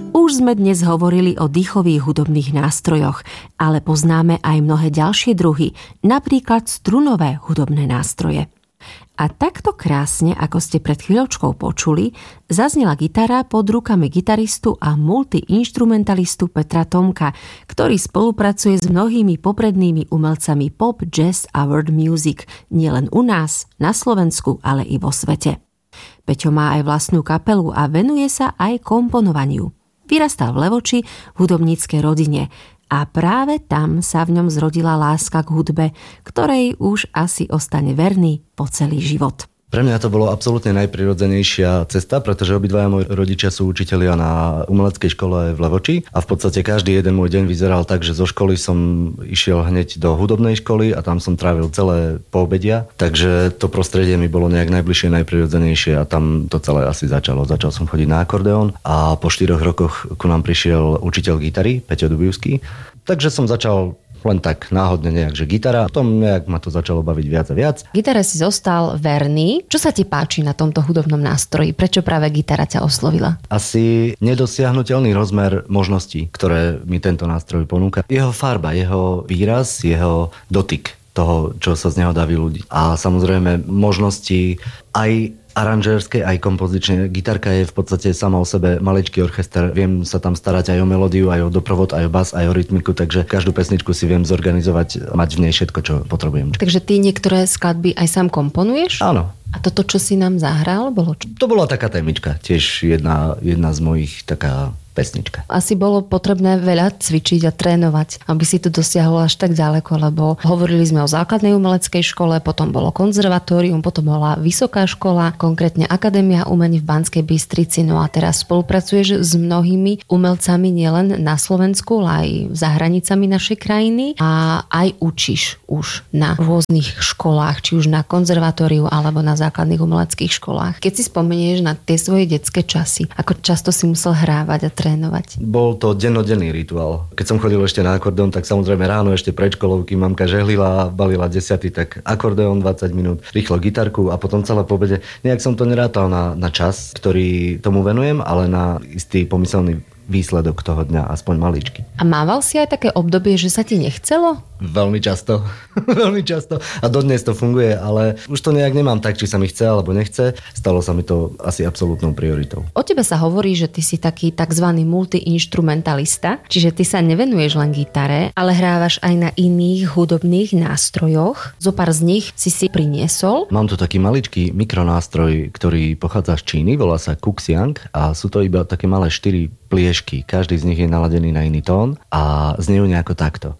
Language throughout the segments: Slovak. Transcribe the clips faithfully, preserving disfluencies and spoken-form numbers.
Už sme dnes hovorili o dýchových hudobných nástrojoch, ale poznáme aj mnohé ďalšie druhy, napríklad strunové hudobné nástroje. A takto krásne, ako ste pred chvíľočkou počuli, zaznela gitara pod rukami gitaristu a multiinštrumentalistu Petra Tomka, ktorý spolupracuje s mnohými poprednými umelcami pop, jazz a world music, nielen u nás, na Slovensku, ale i vo svete. Peťo má aj vlastnú kapelu a venuje sa aj komponovaniu. Vyrastal v Levoči v hudobníckej rodine a práve tam sa v ňom zrodila láska k hudbe, ktorej už asi ostane verný po celý život. Pre mňa to bolo absolútne najprirodzenejšia cesta, pretože obidvaja moji rodičia sú učitelia na umeleckej škole v Levoči a v podstate každý jeden môj deň vyzeral tak, že zo školy som išiel hneď do hudobnej školy a tam som trávil celé poobedia, takže to prostredie mi bolo nejak najbližšie, najprirodzenejšie a tam to celé asi začalo. Začal som chodiť na akordeón a po štyroch rokoch ku nám prišiel učiteľ gitary, Peťo Dubivský, takže som začal len tak náhodne nejak, že gitara. Potom nejak ma to začalo baviť viac a viac. Gitare si zostal verný. Čo sa ti páči na tomto hudobnom nástroji? Prečo práve gitara ťa oslovila? Asi nedosiahnuteľný rozmer možností, ktoré mi tento nástroj ponúka. Jeho farba, jeho výraz, jeho dotyk toho, čo sa z neho dá vyľúdiť. A samozrejme možnosti aj aranžérske, aj kompozičné. Gitarka je v podstate sama o sebe maličký orchester. Viem sa tam starať aj o melódiu, aj o doprovod, aj o bas, aj o rytmiku, takže každú pesničku si viem zorganizovať, mať v nej všetko, čo potrebujem. Takže ty niektoré skladby aj sám komponuješ? Áno. A toto, čo si nám zahral, bolo čo? To bola taká témička, tiež jedna, jedna z mojich taká pesnička. Asi bolo potrebné veľa cvičiť a trénovať, aby si to dosiahol až tak ďaleko, lebo hovorili sme o základnej umeleckej škole, potom bolo konzervatórium, potom bola vysoká škola, konkrétne Akadémia umení v Banskej Bystrici. No a teraz spolupracuješ s mnohými umelcami nielen na Slovensku, ale aj za hranicami našej krajiny a aj učíš už na rôznych školách, či už na konzervatóriu alebo na základných umeleckých školách. Keď si spomenieš na tie svoje detské časy, ako často si musel hrávať a trénovať? Bol to dennodenný rituál. Keď som chodil ešte na akordeón, tak samozrejme ráno ešte pred školou, kým mamka žehlila a balila desiaty, tak akordeón dvadsať minút, rýchlo gitarku a potom celé po obede. Nejak som to nerátal na, na čas, ktorý tomu venujem, ale na istý pomyselný výsledok toho dňa, aspoň maličky. A mával si aj také obdobie, že sa ti nechcelo? Veľmi často. Veľmi často. A dodnes to funguje, ale už to nejak nemám tak, či sa mi chce alebo nechce. Stalo sa mi to asi absolútnou prioritou. O tebe sa hovorí, že ty si taký takzvaný multiinštrumentalista, čiže ty sa nevenuješ len gitare, ale hrávaš aj na iných hudobných nástrojoch. Zopár z nich si si priniesol. Mám tu taký maličký mikronástroj, ktorý pochádza z Číny, volá sa Kuxiang a sú to iba také malé štyri pliešky. Každý z nich je naladený na iný tón a znejú nejako takto.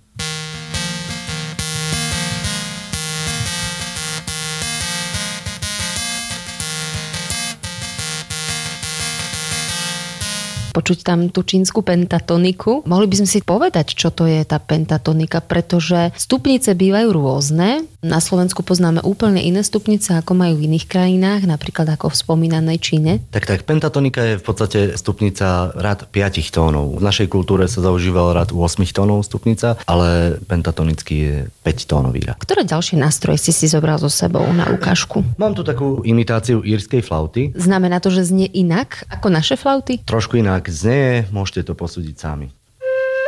Počuť tam tú čínsku pentatoniku. Mohli by sme si povedať, čo to je tá pentatonika, pretože stupnice bývajú rôzne. Na Slovensku poznáme úplne iné stupnice, ako majú v iných krajinách, napríklad ako v spomínanej Číne. Tak tak, pentatonika je v podstate stupnica rad piatich tónov. V našej kultúre sa zaužíval rad ôsmich tónov stupnica, ale pentatonický je päťtónový rad. Ktoré ďalšie nástroje si si zobral so sebou na ukážku? Mám tu takú imitáciu írskej flauty. Znamená to, že znie inak ako naše flauty? Trošku inak znie, môžete to posúdiť sami.